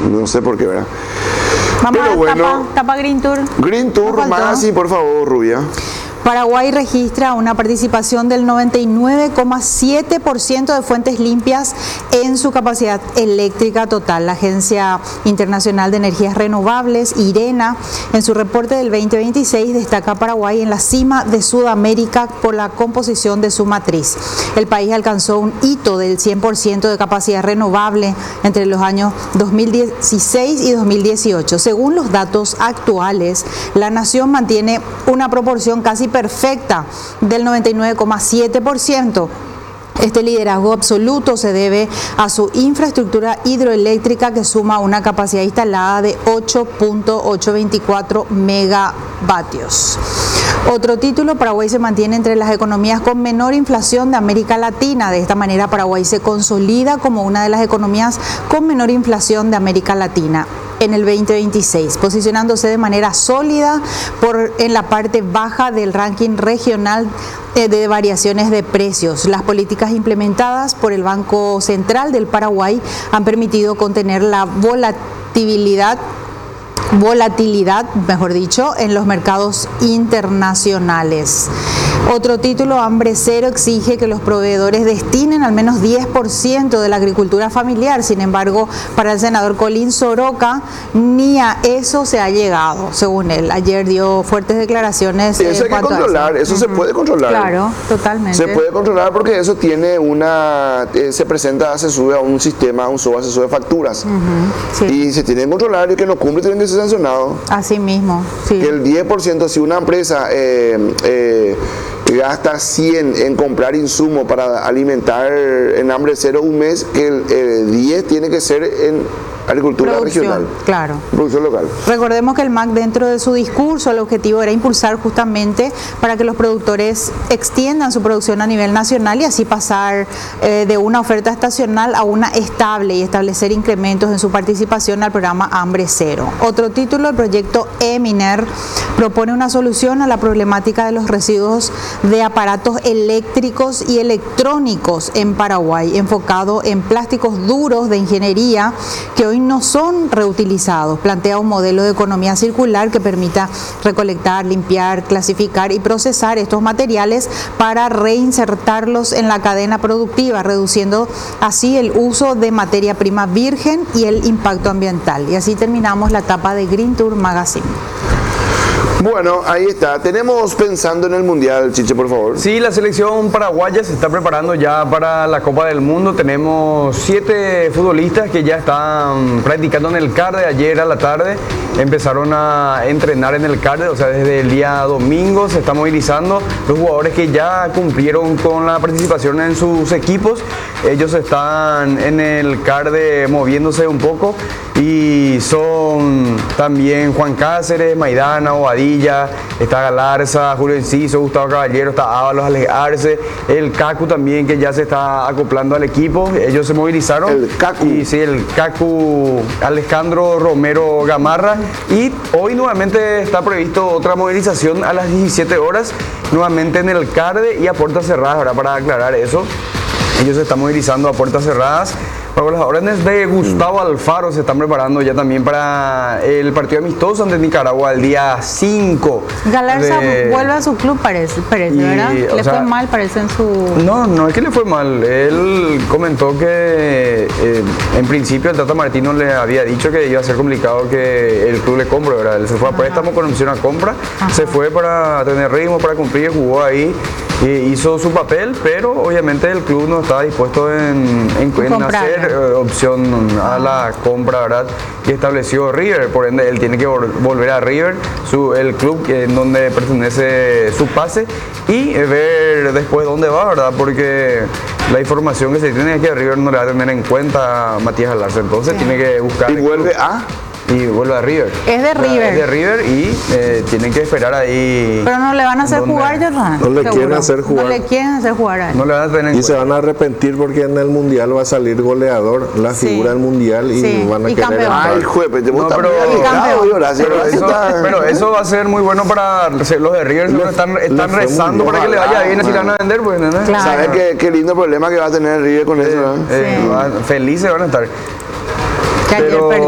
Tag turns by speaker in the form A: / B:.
A: No sé por qué, ¿verdad?
B: Vamos
A: Pero
B: a
A: bueno,
B: tapa Green Tour.
A: Green Tour, Magazine, por favor, Rubia.
B: Paraguay registra una participación del 99,7% de fuentes limpias en su capacidad eléctrica total. La Agencia Internacional de Energías Renovables, IRENA, en su reporte del 2026 destaca a Paraguay en la cima de Sudamérica por la composición de su matriz. El país alcanzó un hito del 100% de capacidad renovable entre los años 2016 y 2018. Según los datos actuales, la nación mantiene una proporción casi perfecta del 99,7%. Este liderazgo absoluto se debe a su infraestructura hidroeléctrica que suma una capacidad instalada de 8.824 megavatios. Otro título, Paraguay se mantiene entre las economías con menor inflación de América Latina. De esta manera, Paraguay se consolida como una de las economías con menor inflación de América Latina en el 2026, posicionándose de manera sólida en la parte baja del ranking regional de variaciones de precios. Las políticas implementadas por el Banco Central del Paraguay han permitido contener la volatilidad, mejor dicho, en los mercados internacionales. Otro título, Hambre Cero exige que los proveedores destinen al menos 10% de la agricultura familiar. Sin embargo, para el senador Colín Soroca, ni a eso se ha llegado, según él. Ayer dio fuertes declaraciones.
A: Sí, eso hay que controlar, eso se puede controlar.
B: Claro, totalmente.
A: Se puede controlar porque eso tiene se presenta, se sube a un sistema, a un SOA, se sube facturas.
B: Sí.
A: Y se tiene que controlar y que no cumple tienen que ser sancionados.
B: Así mismo, sí.
A: Que el 10%, si una empresa gasta 100 en comprar insumos para alimentar en Hambre Cero un mes, que el 10 tiene que ser en agricultura regional.
B: Claro.
A: Producción local.
B: Recordemos que el MAC, dentro de su discurso, el objetivo era impulsar justamente para que los productores extiendan su producción a nivel nacional y así pasar de una oferta estacional a una estable y establecer incrementos en su participación al programa Hambre Cero. Otro título, el proyecto EMINER propone una solución a la problemática de los residuos de aparatos eléctricos y electrónicos en Paraguay, enfocado en plásticos duros de ingeniería que hoy no son reutilizados. Plantea un modelo de economía circular que permita recolectar, limpiar, clasificar y procesar estos materiales para reinsertarlos en la cadena productiva, reduciendo así el uso de materia prima virgen y el impacto ambiental. Y así terminamos la etapa de Green Tour Magazine.
A: Bueno, ahí está. Tenemos pensando en el Mundial, Chiche, por favor.
C: Sí, la selección paraguaya se está preparando ya para la Copa del Mundo. Tenemos 7 futbolistas que ya están practicando en el CAR de ayer a la tarde. Empezaron a entrenar en el CAR, o sea, desde el día domingo se está movilizando los jugadores que ya cumplieron con la participación en sus equipos. Ellos están en el CAR moviéndose un poco y son también Juan Cáceres, Maidana, Bobadilla, está Galarza, Julio Enciso, Gustavo Caballero, está Ábalos, Alex Arce, el Cacu también que ya se está acoplando al equipo. Ellos se movilizaron.
A: El Cacu.
C: Y sí, el Cacu, Alejandro Romero Gamarra. Y hoy nuevamente está previsto otra movilización a las 17 horas, nuevamente en el CARDE y a puertas cerradas, ¿verdad? Para aclarar eso. Ellos se están movilizando a puertas cerradas. Pero las órdenes de Gustavo Alfaro se están preparando ya también para el partido amistoso ante Nicaragua el día 5.
B: Galarza vuelve a su club, parece, ¿verdad? Le fue mal, parece, en su...
C: No es que le fue mal. Él comentó que en principio el Tata Martino le había dicho que iba a ser complicado que el club le compre, ¿verdad? Él se fue a préstamo con opción a compra, se fue para tener ritmo, para cumplir, jugó ahí. Hizo su papel, pero obviamente el club no estaba dispuesto en hacer opción a la compra, ¿verdad? Que estableció River, por ende él tiene que volver a River, el club en donde pertenece su pase, y ver después dónde va, ¿verdad? Porque la información que se tiene es que River no le va a tener en cuenta a Matías Galarza, entonces tiene que buscar...
A: Y vuelve a...
C: Y vuelve a River.
B: Es de River.
C: Es de River y tienen que esperar ahí.
B: Pero no le van a hacer jugar, Jordan.
D: No le quieren hacer jugar.
B: No le quieren hacer jugar a él.
C: No le van a tener en
D: Y se van a arrepentir porque en el Mundial va a salir goleador, la figura del Mundial, y van a
B: y
D: querer...
B: campeón.
A: Ay, jueves, te gusta
C: pero- Pero eso va a ser muy bueno para los de River, que están rezando para que le vaya bien, si le van a vender, pues, ¿no?
B: Claro.
A: ¿Sabes qué lindo problema que va a tener River con eso? ¿No?
C: Felices van a estar.
B: Que ayer
C: Pero-
B: perdió.